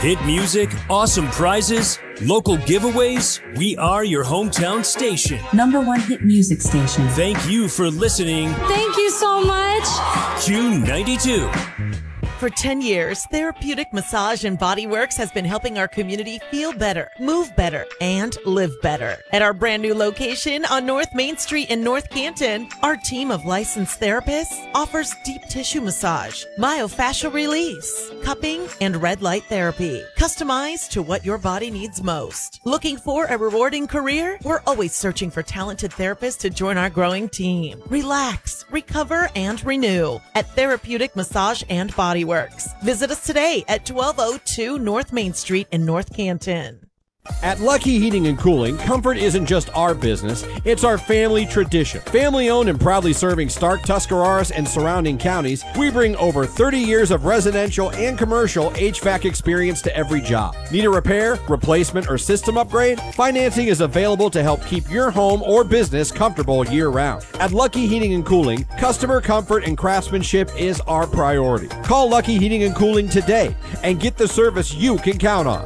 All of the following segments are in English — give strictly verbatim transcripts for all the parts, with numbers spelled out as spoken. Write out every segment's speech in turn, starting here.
Hit music, awesome prizes, local giveaways. We are your hometown station. Number one hit music station. Thank you for listening. Thank you so much. Q ninety-two. For ten years, Therapeutic Massage and Body Works has been helping our community feel better, move better, and live better. At our brand new location on North Main Street in North Canton, our team of licensed therapists offers deep tissue massage, myofascial release, cupping, and red light therapy, customized to what your body needs most. Looking for a rewarding career? We're always searching for talented therapists to join our growing team. Relax, recover, and renew at Therapeutic Massage and Body Works. Visit us today at twelve oh two North Main Street in North Canton. At Lucky Heating and Cooling, comfort isn't just our business, it's our family tradition. Family owned and proudly serving Stark, Tuscarawas, and surrounding counties, we bring over thirty years of residential and commercial H V A C experience to every job. Need a repair, replacement, or system upgrade? Financing is available to help keep your home or business comfortable year-round. At Lucky Heating and Cooling, customer comfort and craftsmanship is our priority. Call Lucky Heating and Cooling today and get the service you can count on.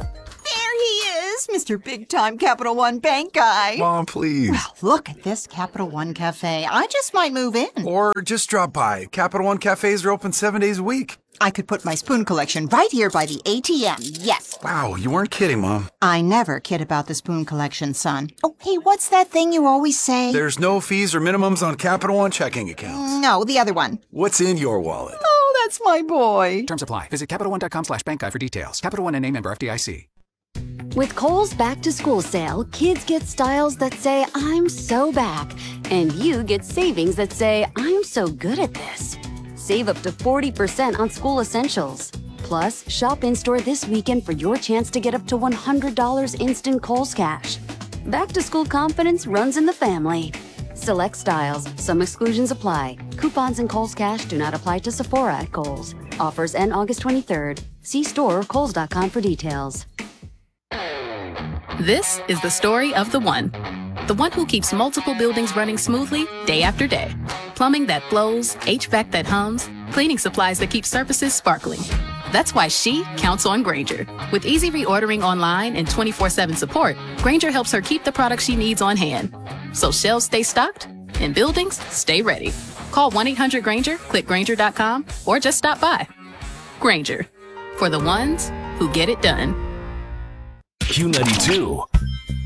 Mister Big Time Capital One Bank guy. Mom, please. Well, look at this Capital One Cafe. I just might move in. Or just drop by. Capital One cafes are open seven days a week. I could put my spoon collection right here by the A T M. Yes. Wow, you weren't kidding, Mom. I never kid about the spoon collection, son. Oh, hey, what's that thing you always say? There's no fees or minimums on Capital One checking accounts. No, the other one. What's in your wallet? Oh, that's my boy. Terms apply. Visit CapitalOne.com slash bank guide for details. Capital One and name member F D I C. With Kohl's Back to School sale, kids get styles that say, I'm so back. And you get savings that say, I'm so good at this. Save up to forty percent on school essentials. Plus, shop in-store this weekend for your chance to get up to one hundred dollars instant Kohl's cash. Back to school confidence runs in the family. Select styles. Some exclusions apply. Coupons and Kohl's cash do not apply to Sephora at Kohl's. Offers end August twenty-third. See store or kohls dot com for details. This is the story of the one. The one who keeps multiple buildings running smoothly day after day. Plumbing that flows, H V A C that hums, cleaning supplies that keep surfaces sparkling. That's why she counts on Grainger. With easy reordering online and twenty-four seven support, Grainger helps her keep the products she needs on hand. So shelves stay stocked and buildings stay ready. Call one eight hundred Grainger, click Grainger dot com, or just stop by. Grainger, for the ones who get it done. Q ninety-two.